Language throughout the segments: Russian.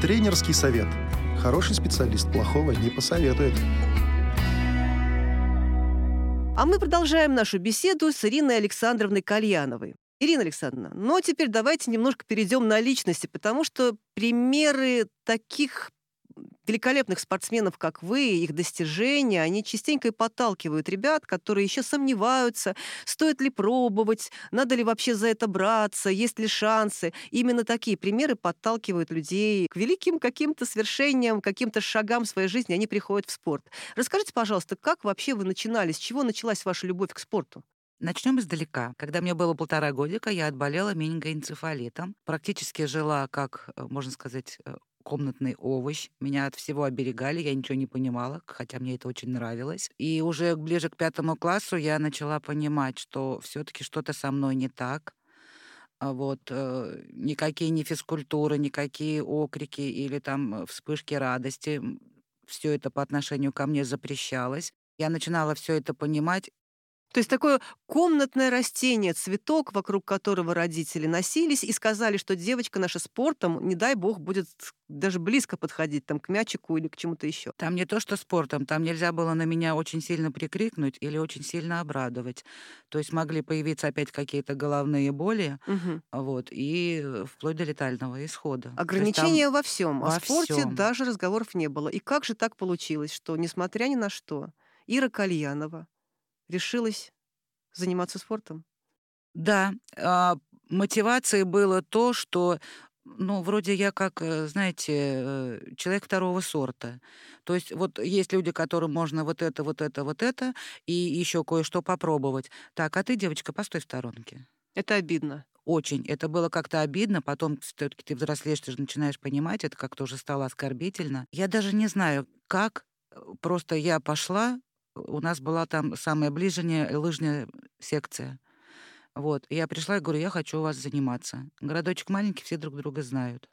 Тренерский совет. Хороший специалист плохого не посоветует. А мы продолжаем нашу беседу с Ириной Александровной Кальяновой. Ирина Александровна, ну а теперь давайте немножко перейдем на личности, потому что примеры таких великолепных спортсменов, как вы, их достижения, они частенько и подталкивают ребят, которые еще сомневаются, стоит ли пробовать, надо ли вообще за это браться, есть ли шансы. Именно такие примеры подталкивают людей к великим каким-то свершениям, каким-то шагам в своей жизни, они приходят в спорт. Расскажите, пожалуйста, как вообще вы начинали, с чего началась ваша любовь к спорту? Начнем издалека. Когда мне было 1,5 годика, я отболела менингоэнцефалитом. Практически жила, как, можно сказать, комнатный овощ. Меня от всего оберегали, я ничего не понимала, хотя мне это очень нравилось. И уже ближе к 5 классу я начала понимать, что все-таки что-то со мной не так. Никакие не физкультуры, никакие окрики или там вспышки радости. Все это по отношению ко мне запрещалось. Я начинала все это понимать. То есть такое комнатное растение, цветок, вокруг которого родители носились и сказали, что девочка наша спортом, не дай бог, будет даже близко подходить там, к мячику или к чему-то еще. Там не то, что спортом, там нельзя было на меня очень сильно прикрикнуть или очень сильно обрадовать. То есть могли появиться опять какие-то головные боли, Мгм. и вплоть до летального исхода. То есть Ограничения во всем. О во спорте всем. даже разговоров не было. И как же так получилось, что, несмотря ни на что, Ира Кальянова решилась заниматься спортом? Да, мотивацией было то, что, вроде я как, знаете, человек второго сорта. То есть вот есть люди, которым можно вот это, вот это, вот это, и еще кое-что попробовать. Так, а ты, девочка, постой в сторонке. Это обидно. Очень. Это было как-то обидно. Потом все-таки ты взрослеешь, ты же начинаешь понимать, это как-то уже стало оскорбительно. Я даже не знаю, как. Просто я пошла, у нас была там самая ближняя лыжная секция. Я пришла и говорю, я хочу у вас заниматься. Городочек маленький, все друг друга знают.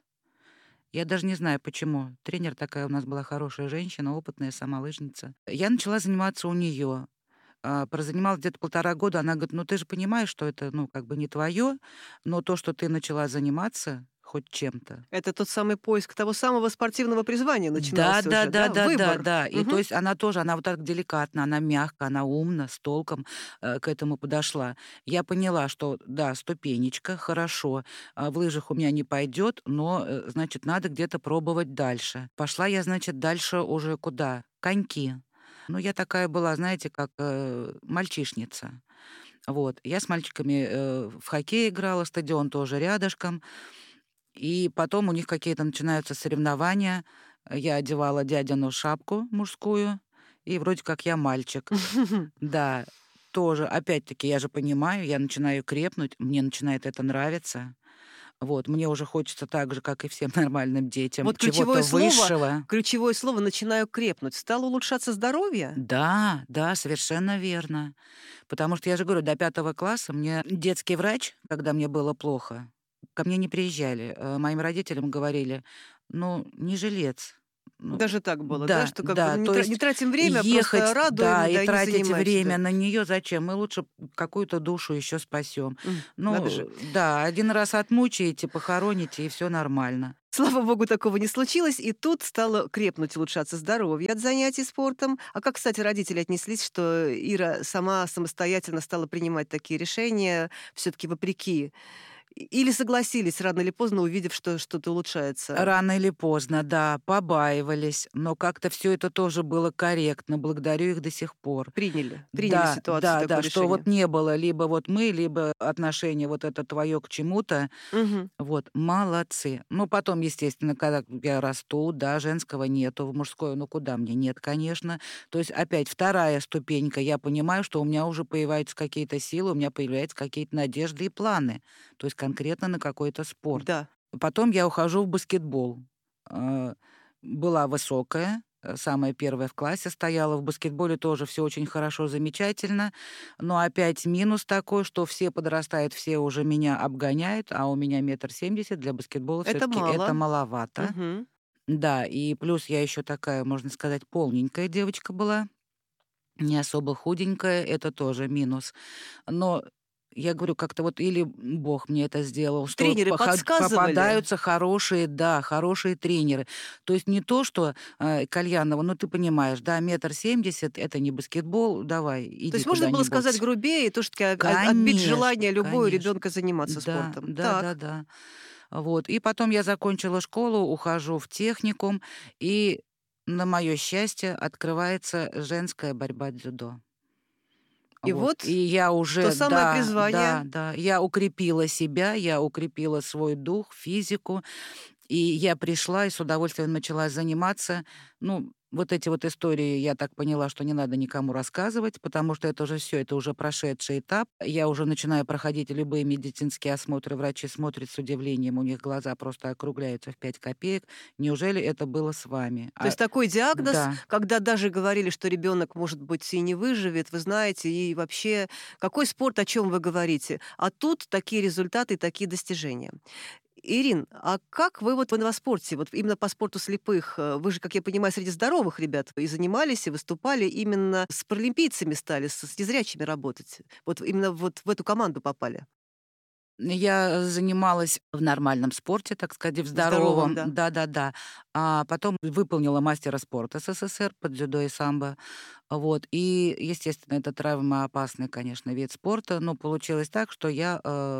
Я даже не знаю, почему. Тренер такая у нас была хорошая женщина, опытная, сама лыжница. Я начала заниматься у нее. Прозанималась где-то 1,5 года. Она говорит, ты же понимаешь, что это, как бы не твое, но то, что ты начала заниматься хоть чем-то. Это тот самый поиск того самого спортивного призвания Да, начинался да, уже, да, да? да, да, Выбор. да. И то Мгм. есть она тоже, она вот так деликатно, она мягко, она умно, с толком к этому подошла. Я поняла, что да, ступенечка, хорошо, в лыжах у меня не пойдет, но, значит, надо где-то пробовать дальше. Пошла я, значит, дальше уже куда? Коньки. Я такая была, знаете, как мальчишница. Я с мальчиками в хоккей играла, стадион тоже рядышком. И потом у них какие-то начинаются соревнования. Я одевала дядину шапку мужскую, и вроде как я мальчик. Да, тоже, опять-таки, я же понимаю, я начинаю крепнуть, мне начинает это нравиться. Мне уже хочется так же, как и всем нормальным детям, Вот чего-то высшего. ключевое слово «начинаю крепнуть». Стало улучшаться здоровье? Да, да, совершенно верно. Потому что я же говорю, до 5 класса мне детский врач, когда мне было плохо, ко мне не приезжали. Моим родителям говорили, не жилец. Даже так было, да? Да, Что как бы да, не, то не есть тратим время, просто ехать, радуем, да, и да, и не тратить занимаемся. время Да. на нее зачем? Мы лучше какую-то душу еще спасем. Надо же. Да, один раз отмучаете, похороните, и все нормально. Слава богу, такого не случилось, и тут стало крепнуть, улучшаться здоровье от занятий спортом. А как, кстати, родители отнеслись, что Ира сама самостоятельно стала принимать такие решения, все-таки вопреки? Или согласились рано или поздно, увидев, что что-то улучшается? Рано или поздно, да, побаивались, но как-то все это тоже было корректно, благодарю их до сих пор. Приняли Да, ситуацию, да, такое да, что решение. не было либо мы, либо отношение это твое к чему-то. Мгм. Молодцы. Потом, естественно, когда я расту, да, женского нету, в мужское, куда мне? Нет, конечно. То есть опять вторая ступенька. Я понимаю, что у меня уже появляются какие-то силы, у меня появляются какие-то надежды и планы. То есть конкретно на какой-то спорт. Да. Потом я ухожу в баскетбол. Э, Была высокая, самая первая в классе стояла. В баскетболе тоже все очень хорошо, замечательно. Но опять минус такой, что все подрастают, все уже меня обгоняют, а у меня 1,70 м, для баскетбола все Это таки это мало. маловато. Мгм. Да, и плюс я еще такая, можно сказать, полненькая девочка была, не особо худенькая, это тоже минус. Но Я говорю, как-то вот или Бог мне это сделал, что Тренеры подсказывали? попадаются хорошие, да, хорошие тренеры. То есть не то, что Кальянова, ну ты понимаешь, да, 1,70 м это не баскетбол, давай, То иди есть можно было сказать куда-нибудь. грубее, и тоже таки отбить желание Конечно, любого конечно. ребенка заниматься Да, спортом. да, да, Так. да. Вот. И потом я закончила школу, ухожу в техникум, и на мое счастье открывается женская борьба дзюдо. И Вот. И вот я то уже, самое да, да, призвание. да, я укрепила себя, я укрепила свой дух, физику, и я пришла и с удовольствием начала заниматься. Ну, вот эти вот истории, я так поняла, что не надо никому рассказывать, потому что это уже все, это уже прошедший этап. Я уже начинаю проходить любые медицинские осмотры, врачи смотрят с удивлением, у них глаза просто округляются в 5 копеек. Неужели это было с вами? То есть такой диагноз, Да. когда даже говорили, что ребенок, может быть, и не выживет, вы знаете, и вообще, какой спорт, о чем вы говорите? А тут такие результаты и такие достижения. Ирин, а как вы вот в инваспорте, вот именно по спорту слепых, вы же, как я понимаю, среди здоровых ребят и занимались, и выступали, именно с паралимпийцами стали, с незрячими работать? Вот именно вот в эту команду попали? Я занималась в нормальном спорте, так сказать, в В здоровом, здоровом. да. Да-да-да. А потом выполнила мастера спорта СССР по дзюдо и самбо. Вот. И, естественно, это травмоопасный, конечно, вид спорта. Но получилось так, что я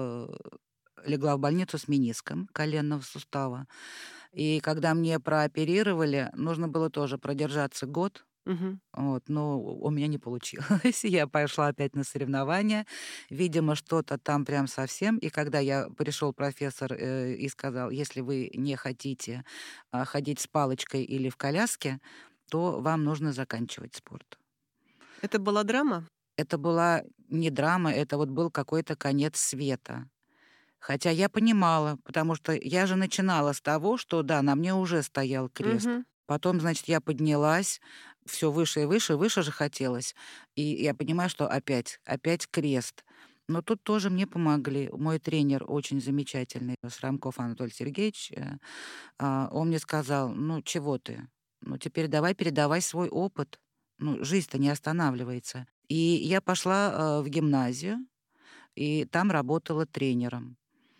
легла в больницу с мениском коленного сустава. И когда мне прооперировали, нужно было тоже продержаться год. Мгм. Вот, но у меня не получилось. Я пошла опять на соревнования. Видимо, что-то там прям совсем. И когда пришел профессор и сказал, если вы не хотите ходить с палочкой или в коляске, то вам нужно заканчивать спорт. Это была драма? Это была не драма, это вот был какой-то конец света. Хотя я понимала, потому что я же начинала с того, что да, на мне уже стоял крест. Мгм. Потом, значит, я поднялась, все выше и выше, выше же хотелось. И я понимаю, что опять крест. Но тут тоже мне помогли. Мой тренер очень замечательный, Срамков Анатолий Сергеевич, он мне сказал, ну чего ты, ну теперь давай передавай свой опыт. Ну, жизнь-то не останавливается. И я пошла в гимназию, и там работала тренером.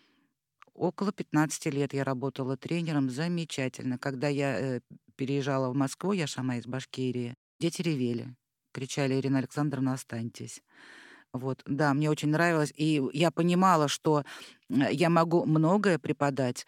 Около 15 лет я работала тренером. Замечательно. Когда я переезжала в Москву, я сама из Башкирии, дети ревели. Кричали: «Ирина Александровна, останьтесь». Вот, да, мне очень нравилось. И я понимала, что я могу многое преподать.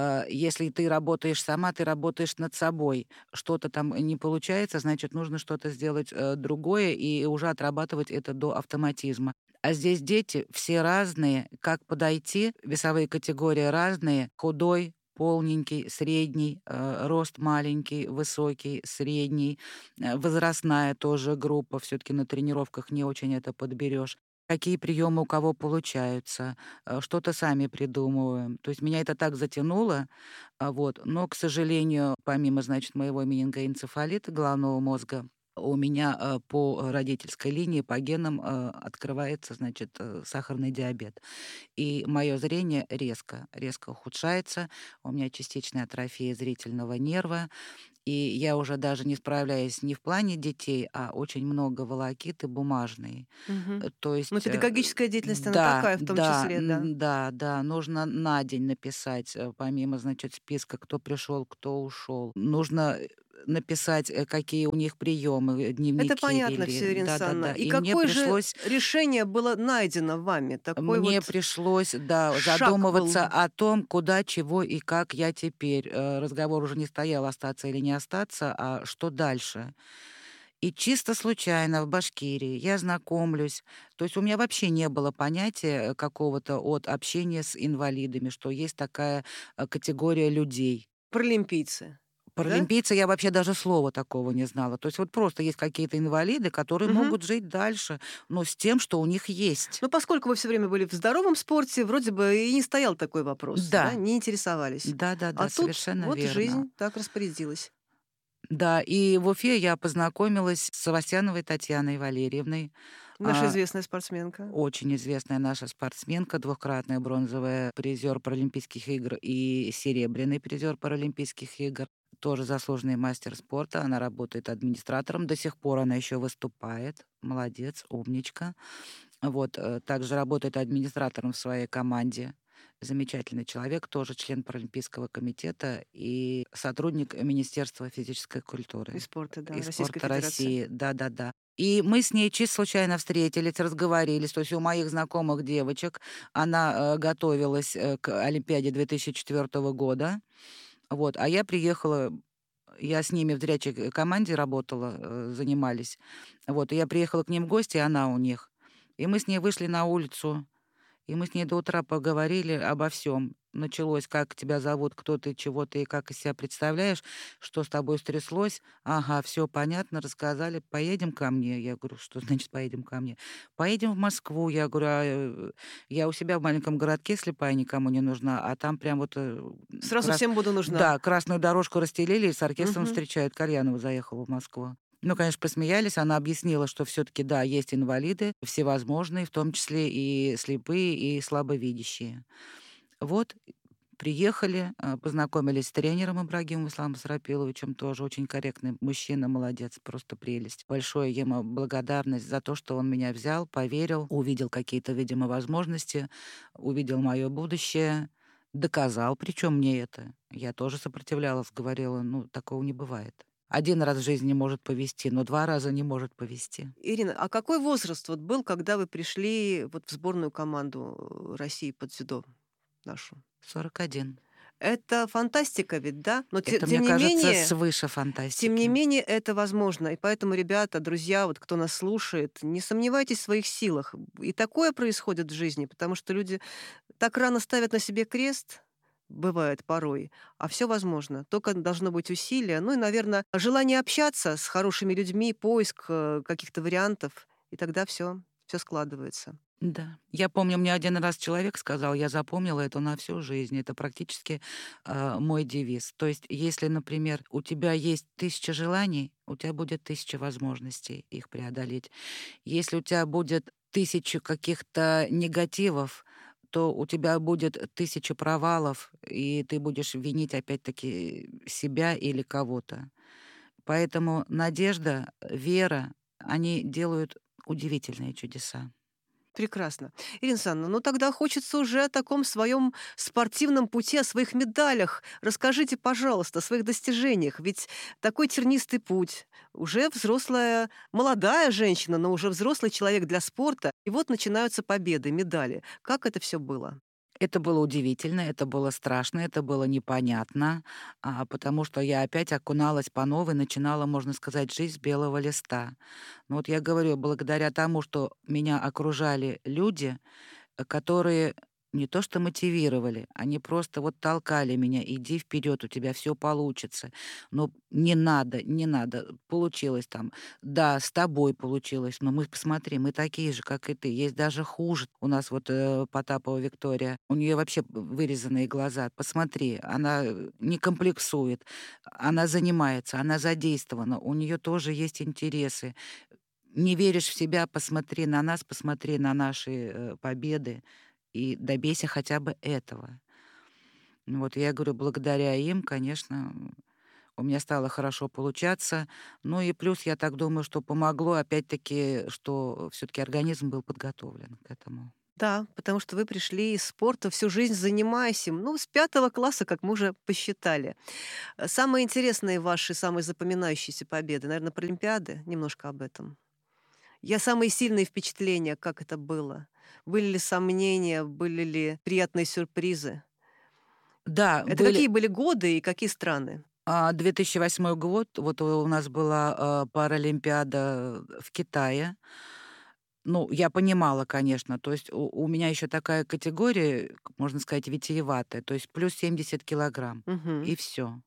Если ты работаешь сама, ты работаешь над собой. Что-то там не получается, значит, нужно что-то сделать другое и уже отрабатывать это до автоматизма. А здесь дети все разные. Как подойти? Весовые категории разные. Худой, полненький, средний, рост маленький, высокий, средний, возрастная тоже группа. Все-таки на тренировках не очень это подберешь. Какие приемы у кого получаются, что-то сами придумываем. То есть меня это так затянуло, вот. Но, к сожалению, помимо, значит, моего менингоэнцефалита головного мозга, у меня по родительской линии, по генам открывается, значит, сахарный диабет. И мое зрение резко ухудшается. У меня частичная атрофия зрительного нерва. И я уже даже не справляюсь не в плане детей, а очень много волокиты бумажной. Мгм. То Ну, есть, педагогическая деятельность, она да, такая в том да, числе, да. да, да, нужно на день написать, помимо, значит, списка, кто пришел, кто ушел. Нужно написать, какие у них приемы, Это дневники понятно вели. все, Ирина Санна. Да-да-да. И И мне какое же пришлось решение было найдено вами? Такой мне вот пришлось, да, шаг был. задумываться о том, куда, чего и как я теперь. Разговор уже не стоял, остаться или не остаться, а что дальше. И чисто случайно в Башкирии я знакомлюсь. То есть у меня вообще не было понятия какого-то от общения с инвалидами, что есть такая категория людей. Паралимпийцы, да? Паралимпийцы, я вообще даже слова такого не знала. То есть вот просто есть какие-то инвалиды, которые Мгм. могут жить дальше, но с тем, что у них есть. Но поскольку вы все время были в здоровом спорте, вроде бы и не стоял такой вопрос, да, Да, не интересовались. А да-да-да, тут совершенно вот верно. жизнь так распорядилась. Да, и в Уфе я познакомилась с Савастьяновой Татьяной Валерьевной. Наша А, известная спортсменка. Очень известная наша спортсменка, двукратная бронзовая призер Паралимпийских игр и серебряный призер Паралимпийских игр. Тоже заслуженный мастер спорта. Она работает администратором. До сих пор она еще выступает. Молодец, умничка. Вот, также работает администратором в своей команде. Замечательный человек, тоже член Паралимпийского комитета и сотрудник Министерства физической И культуры спорта, да, и Российской спорта Федерации. России. Да-да-да. И мы с ней чисто случайно встретились, разговорились. То есть у моих знакомых девочек она готовилась к Олимпиаде 2004 года. Вот, а я приехала, я с ними в зрячей команде работала, занимались. Вот, и я приехала к ним в гости, она у них. И мы с ней вышли на улицу, и мы с ней до утра поговорили обо всем. Началось, как тебя зовут, кто ты, чего ты и как из себя представляешь, что с тобой стряслось. Ага, все понятно, рассказали. Поедем ко мне? Я говорю, что значит поедем ко мне? Поедем в Москву. Я говорю, я у себя в маленьком городке слепая, никому не нужна, а там прям вот Сразу всем буду нужна. да, красную дорожку расстелили и с оркестром Мгм. встречают. Кальянова заехала в Москву. Ну, конечно, посмеялись. Она объяснила, что все-таки, да, есть инвалиды всевозможные, в том числе и слепые, и слабовидящие. Вот, приехали, познакомились с тренером Ибрагимом Исламом Сарапиловичем, тоже очень корректный мужчина, молодец, просто прелесть. Большое ему благодарность за то, что он меня взял, поверил, увидел какие-то, видимо, возможности, увидел мое будущее, доказал, причем мне это. Я тоже сопротивлялась, говорила, ну, такого не бывает. Один раз в жизни может повезти, но 2 раза не может повезти. Ирина, а какой возраст вот был, когда вы пришли вот в сборную команду России по дзюдо нашу? 41. Это фантастика ведь, да? Но Это, тем мне не кажется, менее, свыше тем не фантастики. менее, это возможно. И поэтому, ребята, друзья, вот кто нас слушает, не сомневайтесь в своих силах. И такое происходит в жизни, потому что люди так рано ставят на себе крест, бывает порой, а все возможно. Только должно быть усилие. Ну и, наверное, желание общаться с хорошими людьми, поиск каких-то вариантов, и тогда все складывается. Да. Я помню, мне один раз человек сказал, я запомнила это на всю жизнь. Это практически мой девиз. То есть, если, например, у тебя есть 1000 желаний, у тебя будет 1000 возможностей их преодолеть. Если у тебя будет 1000 каких-то негативов, то у тебя будет 1000 провалов, и ты будешь винить опять-таки себя или кого-то. Поэтому надежда, вера, они делают удивительные чудеса. Прекрасно. Ирина Александровна, ну тогда хочется уже о таком своем спортивном пути, о своих медалях. Расскажите, пожалуйста, о своих достижениях. Ведь такой тернистый путь. Уже взрослая, молодая женщина, но уже взрослый человек для спорта. И вот начинаются победы, медали. Как это все было? Это было удивительно, это было страшно, это было непонятно, потому что я опять окуналась по новой, начинала, можно сказать, жизнь с белого листа. Но вот я говорю, благодаря тому, что меня окружали люди, которые не то что мотивировали, они просто вот толкали меня: "Иди вперед, у тебя все получится". Но не надо, не надо. Получилось там. Да, с тобой получилось, но мы, посмотри, мы такие же, как и ты. Есть даже хуже. У нас вот, Потапова Виктория, у нее вообще вырезанные глаза. Посмотри, она, не комплексует, она занимается, она задействована, у нее тоже есть интересы. Не веришь в себя — посмотри на нас, посмотри на наши, победы и добейся хотя бы этого. Ну вот я говорю, благодаря им, конечно, у меня стало хорошо получаться. Ну и плюс, я так думаю, что помогло опять-таки, что все таки организм был подготовлен к этому. Да, потому что вы пришли из спорта, всю жизнь занимаясь им, ну, с 5 класса, как мы уже посчитали. Самые интересные ваши, самые запоминающиеся победы, наверное, Паралимпиады? Немножко об этом. Самые сильные впечатления, как это было? Были ли сомнения, были ли приятные сюрпризы? Да, Это были какие были годы и какие страны? 2008 год, вот у нас была, Паралимпиада в Китае. Ну, я понимала, конечно. То есть у меня еще такая категория, можно сказать, витиеватая, то есть плюс 70 килограмм, Мгм. и все.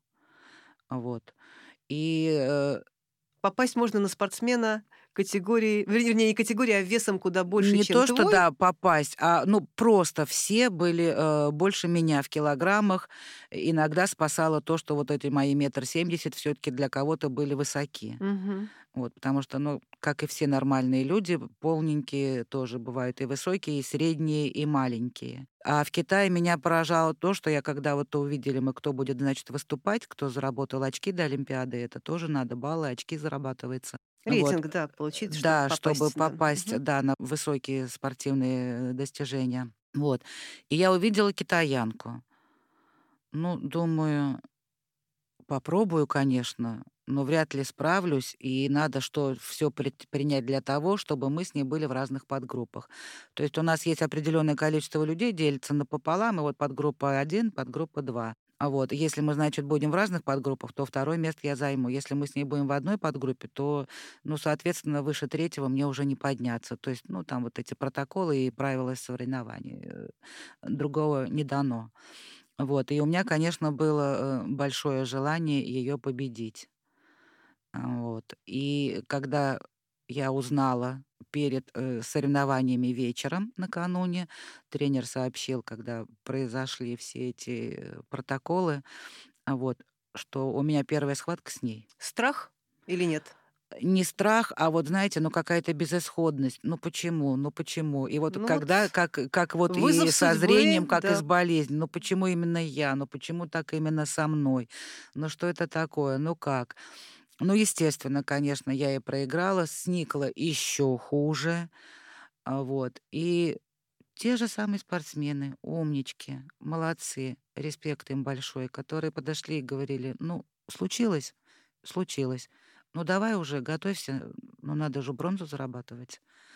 Вот. И, Попасть можно на спортсмена категории, вернее, не категории, а весом куда больше, не чем то, что, твой. да, попасть, ну, просто все были, больше меня в килограммах. Иногда спасало то, что вот эти мои 1,70 м все таки для кого-то были высоки. Мгм. Вот, потому что, ну, как и все нормальные люди, полненькие тоже бывают и высокие, и средние, и маленькие. А в Китае меня поражало то, что я когда вот увидели мы, кто будет, значит, выступать, кто заработал очки до Олимпиады, это тоже надо, баллы, очки зарабатывается. Вот. Рейтинг, да, получить, чтобы Да, чтобы попасть, да. попасть, Мгм. да, на высокие спортивные достижения. Вот. И я увидела китаянку. Ну, думаю, попробую, конечно, но вряд ли справлюсь, и надо что все принять для того, чтобы мы с ней были в разных подгруппах. То есть у нас есть определенное количество людей, делится напополам, и вот подгруппа 1, подгруппа 2. А вот если мы, значит, будем в разных подгруппах, то второе место я займу. Если мы с ней будем в одной подгруппе, то, ну, соответственно, выше третьего мне уже не подняться. То есть, ну, там вот эти протоколы и правила соревнований. Другого не дано. Вот, и у меня, конечно, было, большое желание ее победить. Вот. И когда я узнала перед, соревнованиями вечером накануне, тренер сообщил, когда произошли все эти, протоколы, вот, что у меня первая схватка с ней. Страх или нет? Не страх, а вот, знаете, ну, какая-то безысходность. Ну, почему? Ну, почему? И вот Ну когда, вот как вот и вызов со судьбы, зрением, как и да. с болезнью. Ну, почему именно я? Ну, почему так именно со мной? Ну, что это такое? Ну, как? Ну, естественно, конечно, я и проиграла, сникла еще хуже. Вот. И те же самые спортсмены, умнички, молодцы, респект им большой, которые подошли и говорили: "Ну, случилось? Случилось. Ну, давай уже готовься, ну, надо же бронзу зарабатывать".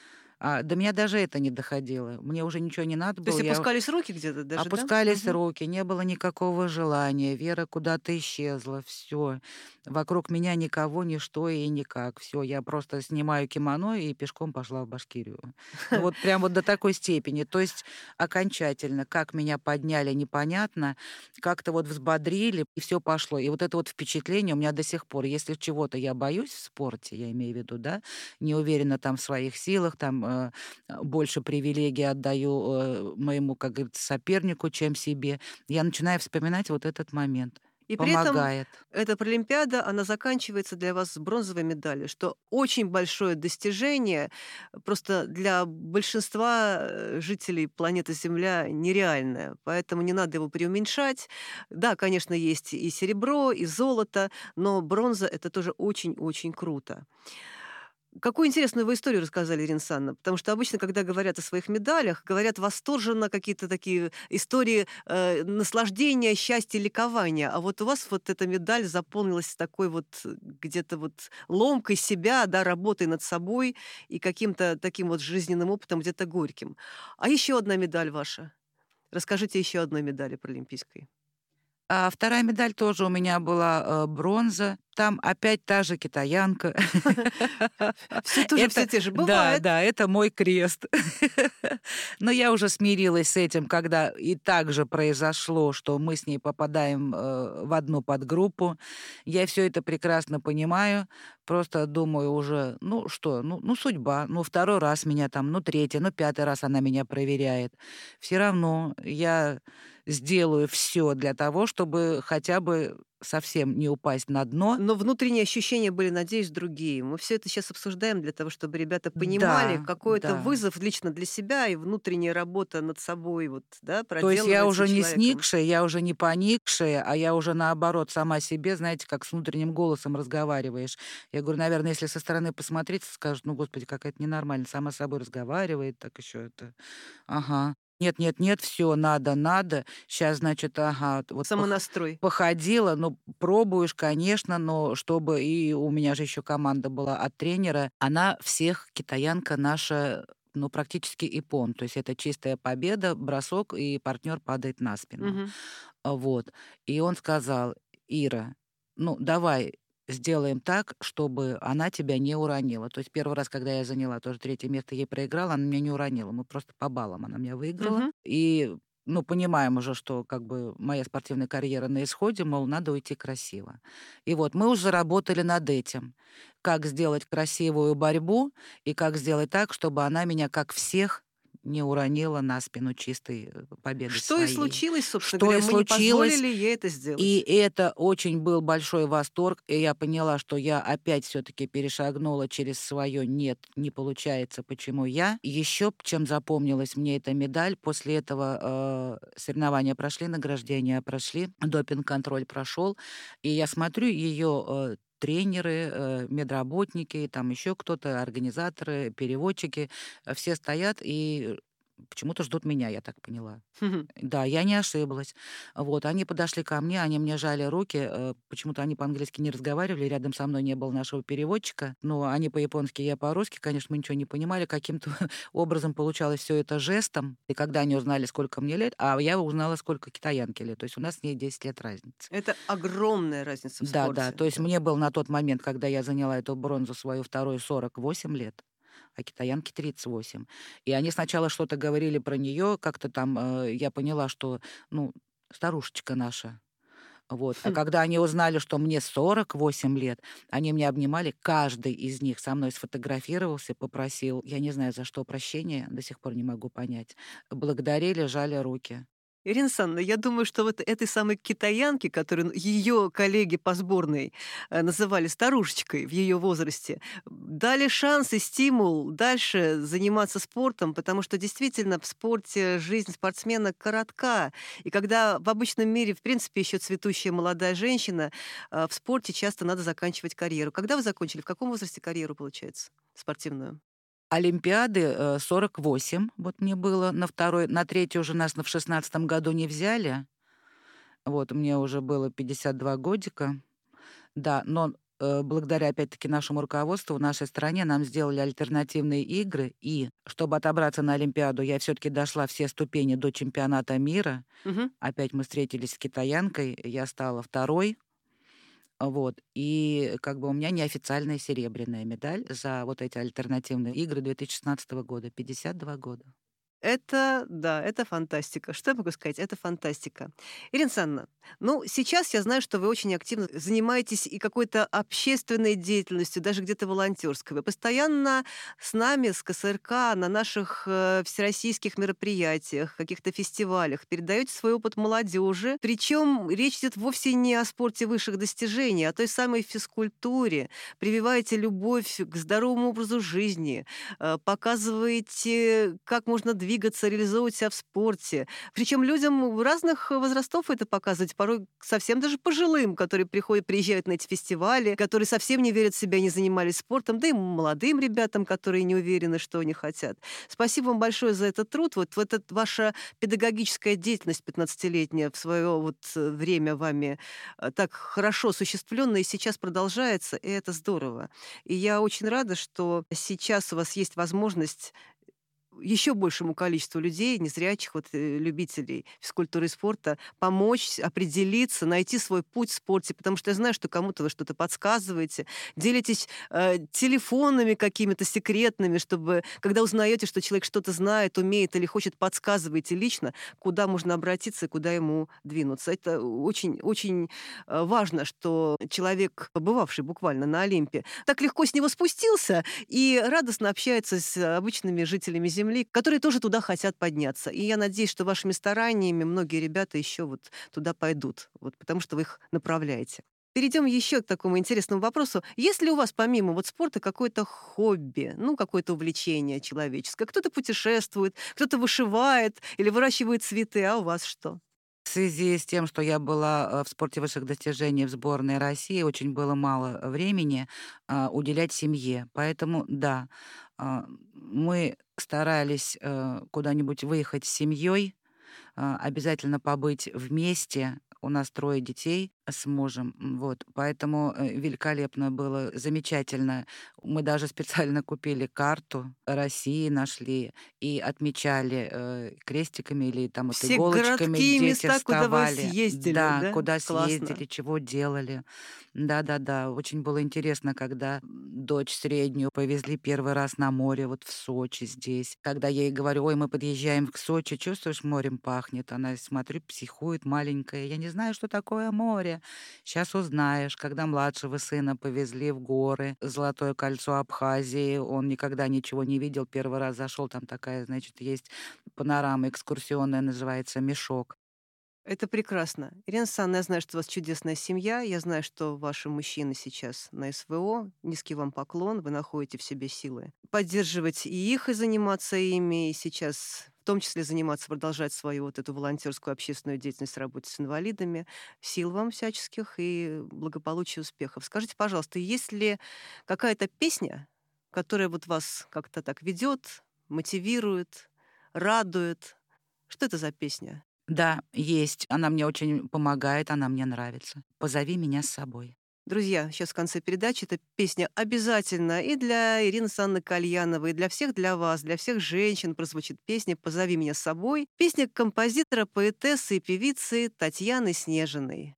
До меня даже это не доходило. Мне уже ничего не надо То есть было. Я опускались руки где-то даже, да? Опускались Мгм. руки, не было никакого желания, вера куда-то исчезла, все. Вокруг меня никого, ничто и никак. Все, я просто снимаю кимоно и пешком пошла в Башкирию. Ну вот прям вот до такой степени. То есть окончательно, как меня подняли, непонятно, как-то вот взбодрили, и все пошло. И вот это вот впечатление у меня до сих пор. Если чего-то я боюсь в спорте, я имею в виду, да, не уверена там в своих силах, там, больше привилегий отдаю, моему, как говорится, сопернику, чем себе. Я начинаю вспоминать вот этот момент. И при этом Помогает. эта паралимпиада, она заканчивается для вас с бронзовой медалью, что очень большое достижение, просто для большинства, жителей планеты Земля нереальное, поэтому не надо его преуменьшать. Да, конечно, есть и серебро, и золото, но бронза — это тоже очень-очень круто. Какую интересную вы историю рассказали, Ирина Санна, потому что обычно, когда говорят о своих медалях, говорят восторженно какие-то такие истории наслаждения, счастья, ликования. А вот у вас вот эта медаль заполнилась такой вот где-то вот ломкой себя, да, работой над собой и каким-то таким вот жизненным опытом где-то горьким. А еще одна медаль ваша. Расскажите еще одной медали паралимпийской. А 2 медаль тоже у меня была, бронза. Там опять та же китаянка. Все тоже, все Это те же. да, Бывает. да, это мой крест. Но я уже смирилась с этим, когда и так же произошло, что мы с ней попадаем, в одну подгруппу. Я все это прекрасно понимаю. Просто думаю уже: ну что, ну судьба, ну второй раз меня там, ну третий, ну пятый раз она меня проверяет. Все равно я сделаю все для того, чтобы хотя бы совсем не упасть на дно. Но внутренние ощущения были, надеюсь, другие. Мы все это сейчас обсуждаем для того, чтобы ребята понимали, Да, какой это да. вызов лично для себя и внутренняя работа над собой, вот, да, То есть я проделывается уже не человеком. сникшая, я уже не поникшая, а я уже, наоборот, сама себе, знаете, как с внутренним голосом разговариваешь. Я говорю, наверное, если со стороны посмотреть, скажут: "Ну, господи, какая-то ненормальная, сама с собой разговаривает, так еще это". Ага. Нет, нет, нет, все, надо. Сейчас, значит, ага, вот Самонастрой. походила, ну, пробуешь, конечно, но чтобы и у меня же еще команда была от тренера, она всех, китаянка наша, ну, практически иппон. То есть это чистая победа, бросок, и партнер падает на спину. Мгм. Вот. И он сказал: "Ира, ну, давай сделаем так, чтобы она тебя не уронила". То есть первый раз, когда я заняла тоже третье место, ей проиграла, она меня не уронила. Мы просто по баллам она меня выиграла. Мгм. И, ну, понимаем уже, что как бы моя спортивная карьера на исходе, мол, надо уйти красиво. И вот мы уже работали над этим. Как сделать красивую борьбу и как сделать так, чтобы она меня, как всех, не уронила на спину чистой, победой Что и своей. случилось, собственно Что говоря, и мы не случилось. позволили ей это И сделать. это очень был большой восторг. И я поняла, что я опять все-таки перешагнула через свое "нет, не получается, почему я". Еще чем запомнилась мне эта медаль, после этого, соревнования прошли, награждения прошли, допинг-контроль прошел, и я смотрю, ее тренеры, медработники, там еще кто-то, организаторы, переводчики. Все стоят и почему-то ждут меня, я так поняла. Да, я не ошиблась. Вот, они подошли ко мне, они мне жали руки. Почему-то они по-английски не разговаривали, рядом со мной не было нашего переводчика. Но они по-японски, я по-русски, конечно, мы ничего не понимали. Каким-то образом получалось все это жестом. И когда они узнали, сколько мне лет, а я узнала, сколько китаянке лет. То есть у нас с ней 10 лет разницы. Это огромная разница в Да, да. спорте. То есть Да. мне был на тот момент, когда я заняла эту бронзу свою вторую, 48 лет, а китаянке 38. И они сначала что-то говорили про нее, как-то там я поняла, что, ну, старушечка наша. Вот. А Хм. когда они узнали, что мне 48 лет, они меня обнимали, каждый из них со мной сфотографировался, попросил, я не знаю, за что прощения, до сих пор не могу понять. Благодарили, жали руки. Ирина Александровна, я думаю, что вот этой самой китаянке, которую ее коллеги по сборной называли старушечкой в ее возрасте, дали шанс и стимул дальше заниматься спортом, потому что действительно в спорте жизнь спортсмена коротка. И когда в обычном мире, в принципе, еще цветущая молодая женщина, в спорте часто надо заканчивать карьеру. Когда вы закончили? В каком возрасте карьеру, получается, спортивную? Олимпиады 48, вот мне было, на второй, на третью уже нас в 16 году не взяли, вот мне уже было 52 годика, да, но благодаря, опять-таки, нашему руководству в нашей стране нам сделали альтернативные игры, и чтобы отобраться на Олимпиаду, я все-таки дошла все ступени до чемпионата мира, Мгм. опять мы встретились с китаянкой, я стала второй, вот, и как бы у меня неофициальная серебряная медаль за вот эти альтернативные игры 2016 года, 52 года. Это, да, это фантастика. Что я могу сказать? Это фантастика. Ирина Александровна, ну, сейчас я знаю, что вы очень активно занимаетесь и какой-то общественной деятельностью, даже где-то волонтерской. Вы постоянно с нами, с КСРК, на наших всероссийских мероприятиях, каких-то фестивалях передаете свой опыт молодежи. Причем речь идет вовсе не о спорте высших достижений, а о той самой физкультуре. Прививаете любовь к здоровому образу жизни, показываете, как можно двигаться, реализовывать себя в спорте. Причем людям разных возрастов это показывать, порой совсем даже пожилым, которые приезжают на эти фестивали, которые совсем не верят в себя, не занимались спортом, да и молодым ребятам, которые не уверены, что они хотят. Спасибо вам большое за этот труд. Вот эта ваша педагогическая деятельность 15-летняя в свое время вами так хорошо осуществленная и сейчас продолжается, и это здорово. И я очень рада, что сейчас у вас есть возможность еще большему количеству людей, незрячих, любителей физкультуры и спорта, помочь определиться, найти свой путь в спорте, потому что я знаю, что кому-то вы что-то подсказываете, делитесь телефонами какими-то секретными, чтобы, когда узнаете, что человек что-то знает, умеет или хочет, подсказываете лично, куда можно обратиться и куда ему двинуться. Это очень, очень важно, что человек, побывавший буквально на Олимпе, так легко с него спустился и радостно общается с обычными жителями Земли, которые тоже туда хотят подняться. И я надеюсь, что вашими стараниями многие ребята еще туда пойдут, потому что вы их направляете. Перейдем еще к такому интересному вопросу. Есть ли у вас помимо спорта какое-то хобби, какое-то увлечение человеческое? Кто-то путешествует, кто-то вышивает или выращивает цветы, а у вас что? В связи с тем, что я была в спорте высших достижений в сборной России, очень было мало времени уделять семье. Поэтому, да, мы старались куда-нибудь выехать с семьей, обязательно побыть вместе. У нас 3 детей с мужем, вот, поэтому великолепно было, замечательно. Мы даже специально купили карту России, нашли и отмечали крестиками или там Все иголочками городки и дети места, куда вы вставали. съездили, Да, да? куда Классно. съездили, чего делали. Да-да-да, очень было интересно, когда дочь среднюю повезли первый раз на море, в Сочи здесь. Когда я ей говорю: ой, мы подъезжаем к Сочи, чувствуешь, морем пахнет? Она, смотрю, психует маленькая. Я не знаю, что такое море. Сейчас узнаешь. Когда младшего сына повезли в горы, Золотое кольцо Абхазии, он никогда ничего не видел, первый раз зашел, там такая, значит, есть панорама экскурсионная, называется «Мешок». Это прекрасно. Ирина Александровна, я знаю, что у вас чудесная семья. Я знаю, что ваши мужчины сейчас на СВО. Низкий вам поклон. Вы находите в себе силы поддерживать и их, и заниматься ими. И сейчас том числе заниматься, продолжать свою вот эту волонтерскую общественную деятельность в работе с инвалидами. Сил вам всяческих и благополучия, успехов. Скажите, пожалуйста, есть ли какая-то песня, которая вот вас как-то так ведет, мотивирует, радует? Что это за песня? Да, есть. Она мне очень помогает, она мне нравится. «Позови меня с собой». Друзья, сейчас в конце передачи эта песня обязательно и для Ирины Санны Кальяновой, и для всех, для вас, для всех женщин прозвучит песня «Позови меня с собой». Песня композитора, поэтессы и певицы Татьяны Снежиной.